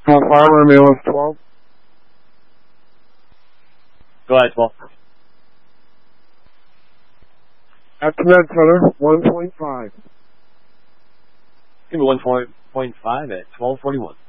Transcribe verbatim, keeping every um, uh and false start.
Alpha Romeo is twelve. Go ahead, twelve. At the Med Center, one point five. Give me one point five at twelve forty-one.